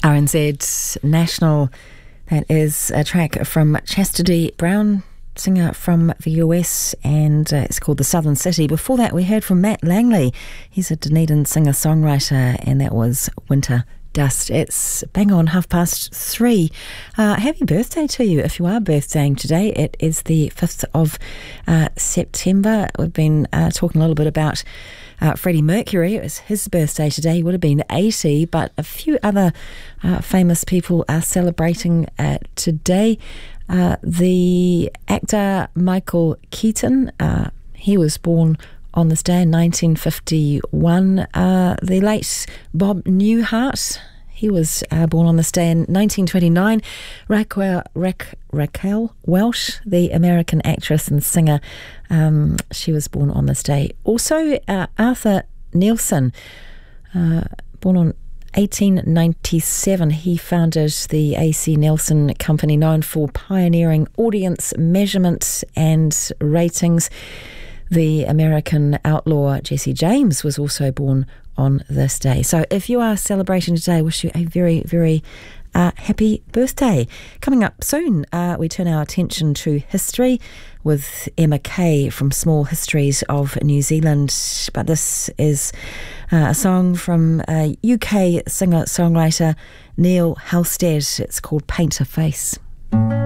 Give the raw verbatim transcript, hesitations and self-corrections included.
R N Z National. That is a track from Chastity Brown, singer from the U S, and uh, it's called The Southern City. Before that, we heard from Matt Langley. He's a Dunedin singer-songwriter, and that was Winter Dust. It's bang on half past three. Uh, happy birthday to you if you are birthdaying today. It is the fifth of uh, September. We've been uh, talking a little bit about Uh, Freddie Mercury. It was his birthday today. He would have been eighty, but a few other uh, famous people are celebrating uh, today. Uh, the actor Michael Keaton, uh, he was born on this day in nineteen fifty-one. Uh, the late Bob Newhart, he was uh, born on this day in nineteen twenty-nine. Raquel, Raquel, Raquel Welch, the American actress and singer, um, she was born on this day. Also, uh, Arthur Nielsen, uh, born on eighteen ninety-seven. He founded the A C Nielsen Company, known for pioneering audience measurement and ratings. The American outlaw Jesse James was also born on this day. So if you are celebrating today, I wish you a very, very uh, happy birthday. Coming up soon, uh, we turn our attention to history with Emma Kay from Small Histories of New Zealand. But this is uh, a song from uh, U K singer-songwriter Neil Halstead. It's called Paint a Face.